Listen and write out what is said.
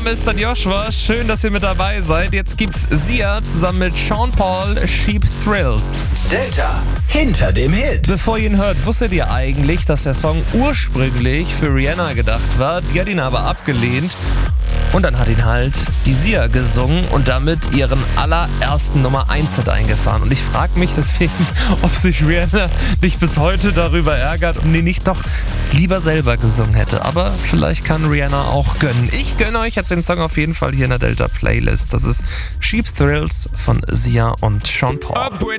Name ist dann Joshua. Schön, dass ihr mit dabei seid. Jetzt gibt's Sia zusammen mit Sean Paul, Cheap Thrills. Delta hinter dem Hit. Bevor ihr ihn hört, wusstet ihr eigentlich, dass der Song ursprünglich für Rihanna gedacht war? Die hat ihn aber abgelehnt. Und dann hat ihn halt die Sia gesungen und damit ihren allerersten Nummer-1-Hit eingefahren. Und ich frage mich deswegen, ob sich Rihanna nicht bis heute darüber ärgert und die nicht doch lieber selber gesungen hätte. Aber vielleicht kann Rihanna auch gönnen. Ich gönne euch jetzt den Song auf jeden Fall hier in der Delta-Playlist. Das ist Cheap Thrills von Sia und Sean Paul.